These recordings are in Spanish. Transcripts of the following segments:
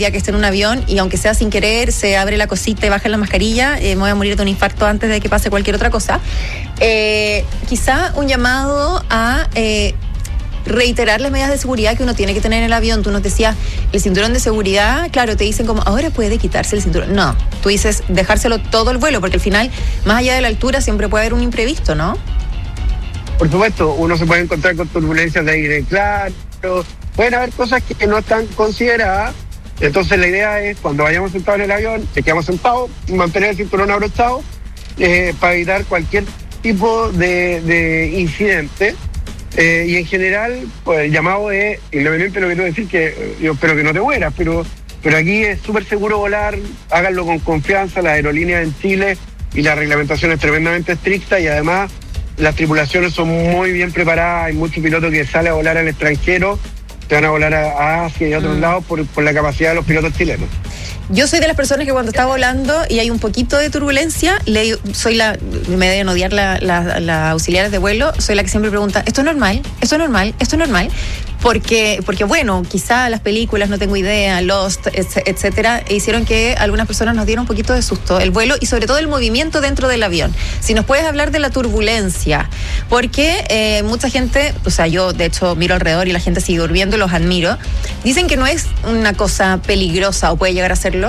día que esté en un avión y aunque sea sin querer, se abre la cosita y baja la mascarilla, me voy a morir de un infarto antes de que pase cualquier otra cosa. Quizá un llamado a reiterar las medidas de seguridad que uno tiene que tener en el avión. Tú nos decías, el cinturón de seguridad, claro, te dicen como, ahora puede quitarse el cinturón. No, tú dices dejárselo todo el vuelo, porque al final, más allá de la altura, siempre puede haber un imprevisto, ¿no? Por supuesto, uno se puede encontrar con turbulencias de aire claro, pueden haber cosas que no están consideradas. Entonces la idea es, cuando vayamos sentados en el avión, que quedamos sentados, mantener el cinturón abrochado para evitar cualquier tipo de incidente. Y en general, pues el llamado es, independiente de lo que quiero decir, que yo espero que no te mueras, pero aquí es súper seguro volar, háganlo con confianza. Las aerolíneas en Chile y la reglamentación es tremendamente estricta, y además las tripulaciones son muy bien preparadas. Hay muchos pilotos que salen a volar al extranjero, se van a volar a Asia y a otros lados por la capacidad de los pilotos chilenos. Yo soy de las personas que cuando está volando y hay un poquito de turbulencia, me deben odiar las auxiliares de vuelo, soy la que siempre pregunta, ¿esto es normal? ¿Esto es normal? ¿Esto es normal? Porque bueno, quizá las películas, no tengo idea, Lost, etcétera, hicieron que algunas personas nos dieran un poquito de susto el vuelo y sobre todo el movimiento dentro del avión. Si nos puedes hablar de la turbulencia, porque mucha gente, o sea, yo de hecho miro alrededor y la gente sigue durmiendo y los admiro, dicen que no es una cosa peligrosa o puede llegar a serlo.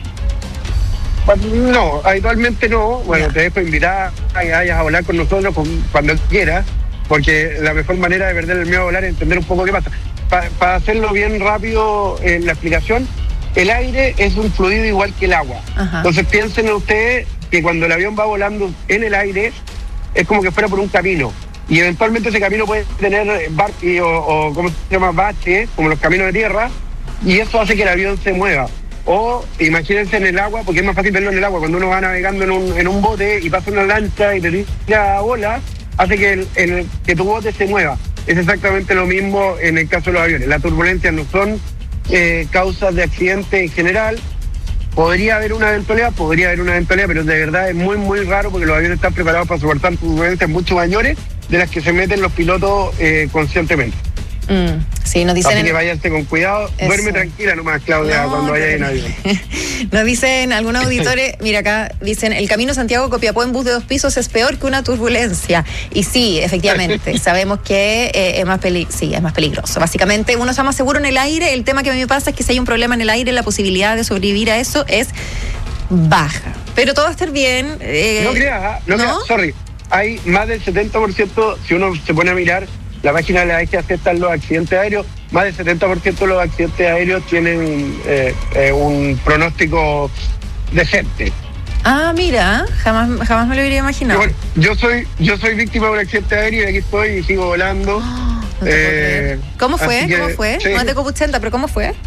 No, habitualmente no. Bueno, te dejo invitar a que vayas a volar con nosotros cuando quieras, porque la mejor manera de perder el miedo a volar es entender un poco qué pasa. Para hacerlo bien rápido la explicación, el aire es un fluido igual que el agua. Ajá. Entonces piensen ustedes que cuando el avión va volando en el aire, es como que fuera por un camino. Y eventualmente ese camino puede tener o ¿cómo se llama? Baches, como los caminos de tierra, y eso hace que el avión se mueva. O imagínense en el agua, porque es más fácil verlo en el agua, cuando uno va navegando en un bote y pasa una lancha y te tira bola, hace que tu bote se mueva. Es exactamente lo mismo en el caso de los aviones. Las turbulencias no son causas de accidente en general. Podría haber una eventualidad, pero de verdad es muy, muy raro, porque los aviones están preparados para soportar turbulencias mucho mayores de las que se meten los pilotos conscientemente. Sí, nos dicen. Así que váyanse con cuidado. Eso. Duerme tranquila nomás, Claudia, cuando vayas en avión. Nos dicen algunos auditores, mira acá, dicen, el camino Santiago-Copiapó en bus de 2 pisos es peor que una turbulencia. Y sí, efectivamente, sabemos que es más peligroso. Básicamente, uno está más seguro en el aire. El tema que a mí me pasa es que si hay un problema en el aire, la posibilidad de sobrevivir a eso es baja. Pero todo va a estar bien. No creas, sorry. Hay más del 70%, si uno se pone a mirar la página de la DGAC, están los accidentes aéreos, más del 70% de los accidentes aéreos tienen un pronóstico decente. Ah, mira, jamás me lo hubiera imaginado. Bueno, yo soy víctima de un accidente aéreo y aquí estoy y sigo volando. No te ¿Cómo fue? Sí. No es de Copuchenta, pero ¿cómo fue?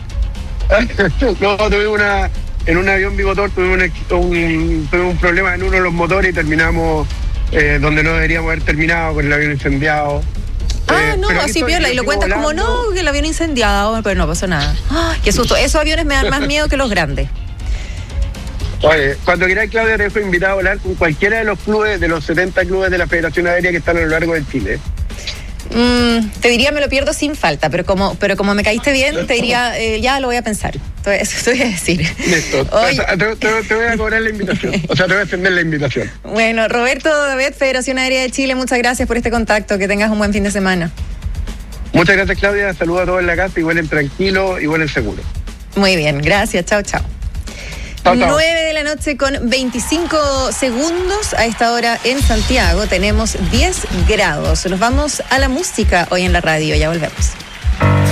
No, en un avión bimotor tuve un problema en uno de los motores y terminamos donde no deberíamos haber terminado, con el avión incendiado. No, así piola, y lo cuentas volando. Como no, que el avión incendiado, pero no pasó nada. Qué susto, esos aviones me dan más miedo que los grandes. Oye, cuando quieras, Claudia, te dejo invitado a volar con cualquiera de los clubes, de los 70 clubes de la Federación Aérea que están a lo largo de Chile. Te diría me lo pierdo sin falta, pero como me caíste bien, te diría ya lo voy a pensar. Eso te voy a decir. Listo. Oye, te voy a cobrar la invitación. O sea, te voy a extender la invitación. Bueno, Roberto Davet, Federación Aérea de Chile, muchas gracias por este contacto. Que tengas un buen fin de semana. Muchas gracias, Claudia. Saludos a todos en la casa y vuelen tranquilos y vuelen seguros. Muy bien, gracias. Chao. 9 de la noche con 25 segundos. A esta hora en Santiago tenemos 10 grados. Nos vamos a la música hoy en la radio. Ya volvemos.